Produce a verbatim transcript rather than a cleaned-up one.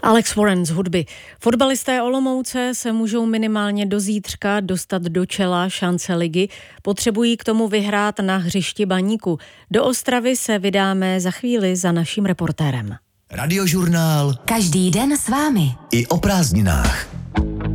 Alex Warren z hudby. Fotbalisté Olomouce se můžou minimálně do zítřka dostat do čela šance ligy. Potřebují k tomu vyhrát na hřišti Baníku. Do Ostravy se vydáme za chvíli za naším reportérem. Radiožurnál. Každý den s vámi. I o prázdninách.